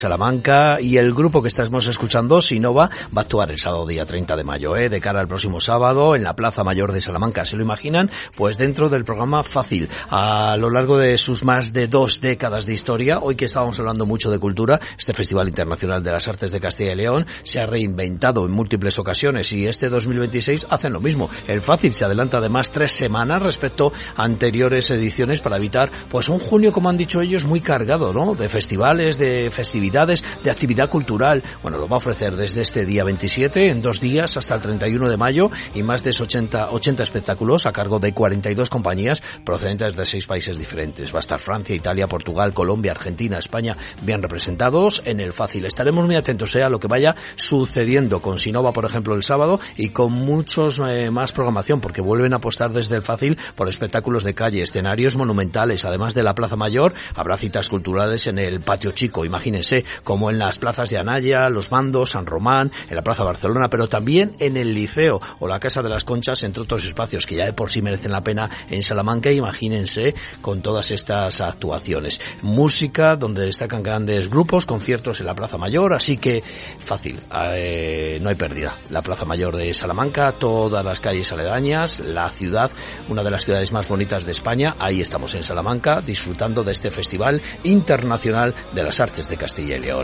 Salamanca, y el grupo que estamos escuchando, Sinova, va a actuar el sábado día 30 de mayo, de cara al próximo sábado en la Plaza Mayor de Salamanca. ¿Se lo imaginan? Pues dentro del programa Fácil. A lo largo de sus más de 2 décadas de historia, hoy que estábamos hablando mucho de cultura, este Festival Internacional de las Artes de Castilla y León se ha reinventado en múltiples ocasiones, y este 2026 hacen lo mismo. El Fácil se adelanta además 3 semanas respecto a anteriores ediciones para evitar pues un junio, como han dicho ellos, muy cargado, ¿no? De festivales, de festividades, de actividad cultural. Bueno, lo va a ofrecer desde este día 27, en 2 días, hasta el 31 de mayo, y más de 80 espectáculos a cargo de 42 compañías procedentes de 6 países diferentes. Va a estar Francia, Italia, Portugal, Colombia, Argentina, España, bien representados en el Fácil. Estaremos muy atentos a lo que vaya sucediendo con Sinova, por ejemplo, el sábado, y con muchos más programación, porque vuelven a apostar desde el Fácil por espectáculos de calle, escenarios monumentales. Además de la Plaza Mayor, habrá citas culturales en el Patio Chico, imagínense, como en las plazas de Anaya, Los Mandos, San Román, en la Plaza Barcelona, pero también en el Liceo o la Casa de las Conchas, entre otros espacios que ya de por sí merecen la pena en Salamanca. Imagínense con todas estas actuaciones. Música, donde destacan grandes grupos, conciertos en la Plaza Mayor, así que Fácil, no hay pérdida. La Plaza Mayor de Salamanca, todas las calles aledañas, la ciudad, una de las ciudades más bonitas de España, ahí estamos en Salamanca, disfrutando de este Festival Internacional de las Artes de Castilla y León.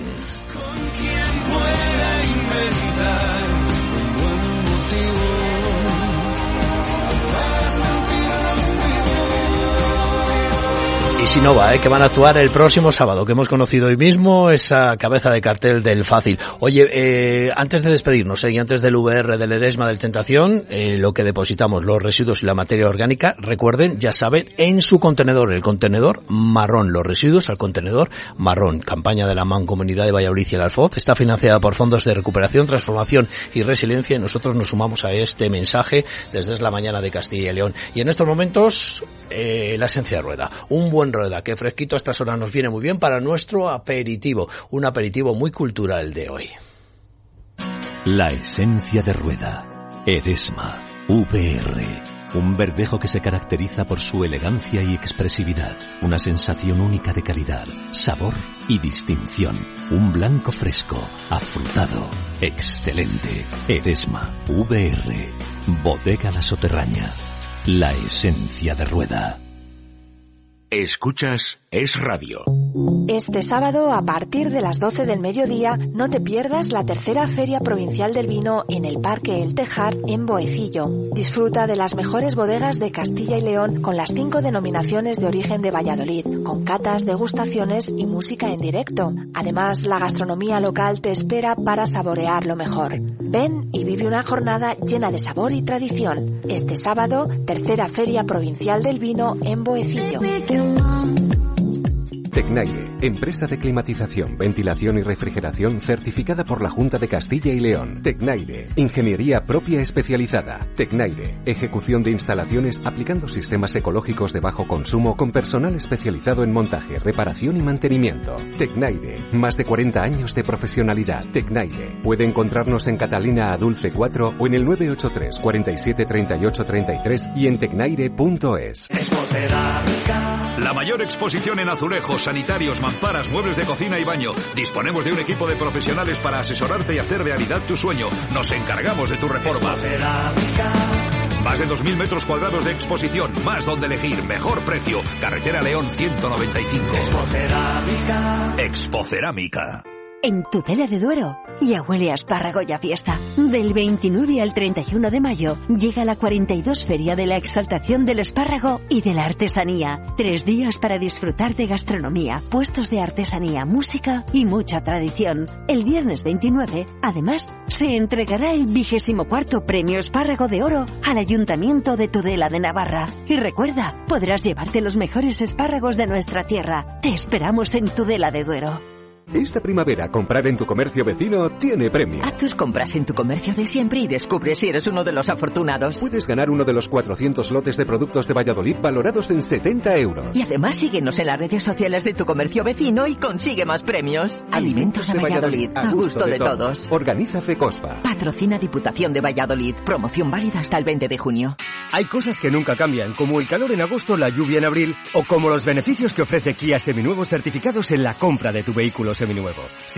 Sinova, que van a actuar el próximo sábado, que hemos conocido hoy mismo, esa cabeza de cartel del Fácil. Oye, antes de despedirnos, y antes del VR, del Eresma, del Tentación, lo que depositamos, los residuos y la materia orgánica, recuerden, ya saben, en su contenedor, el contenedor marrón, los residuos al contenedor marrón. Campaña de la Mancomunidad de Valladolid y el Alfoz, está financiada por fondos de recuperación, transformación y resiliencia, y nosotros nos sumamos a este mensaje desde la mañana de Castilla y León. Y en estos momentos, la esencia de Rueda, un buen Rueda, que fresquito a estas horas nos viene muy bien para nuestro aperitivo, un aperitivo muy cultural de hoy. La esencia de Rueda, Eresma, VR, un verdejo que se caracteriza por su elegancia y expresividad, una sensación única de calidad, sabor y distinción, un blanco fresco, afrutado, excelente. Eresma, VR, Bodega La Soterraña, la esencia de Rueda. Escuchas Es Radio. Este sábado, a partir de las 12 del mediodía, no te pierdas la tercera Feria Provincial del Vino en el Parque El Tejar, en Boecillo. Disfruta de las mejores bodegas de Castilla y León con las 5 denominaciones de origen de Valladolid, con catas, degustaciones y música en directo. Además, la gastronomía local te espera para saborear lo mejor. Ven y vive una jornada llena de sabor y tradición. Este sábado, tercera Feria Provincial del Vino en Boecillo. Tecnaire, empresa de climatización, ventilación y refrigeración certificada por la Junta de Castilla y León. Tecnaire, ingeniería propia especializada. Tecnaire, ejecución de instalaciones aplicando sistemas ecológicos de bajo consumo con personal especializado en montaje, reparación y mantenimiento. Tecnaire, más de 40 años de profesionalidad. Tecnaire, puede encontrarnos en Catalina Adulce 4 o en el 983 47 38 33 y en tecnaire.es. La mayor exposición en azulejos, sanitarios, mamparas, muebles de cocina y baño. Disponemos de un equipo de profesionales para asesorarte y hacer realidad tu sueño. Nos encargamos de tu reforma. Más de 2.000 metros cuadrados de exposición, más donde elegir, mejor precio. Carretera León 195. Expocerámica. En Tudela de Duero, ya huele a espárrago y a fiesta. Del 29 al 31 de mayo llega la 42 Feria de la Exaltación del Espárrago y de la Artesanía. 3 días para disfrutar de gastronomía, puestos de artesanía, música y mucha tradición. El viernes 29, además, se entregará el 24º Premio Espárrago de Oro al Ayuntamiento de Tudela de Navarra. Y recuerda, podrás llevarte los mejores espárragos de nuestra tierra. Te esperamos en Tudela de Duero. Esta primavera, comprar en tu comercio vecino tiene premio. Haz tus compras en tu comercio de siempre y descubre si eres uno de los afortunados. Puedes ganar uno de los 400 lotes de productos de Valladolid valorados en 70 euros. Y además síguenos en las redes sociales de tu comercio vecino y consigue más premios. Alimentos de Valladolid, a gusto de todos. Organiza FECOSPA. Patrocina Diputación de Valladolid. Promoción válida hasta el 20 de junio. Hay cosas que nunca cambian, como el calor en agosto, la lluvia en abril, o como los beneficios que ofrece Kia Seminuevos certificados en la compra de tu vehículo seminuevo.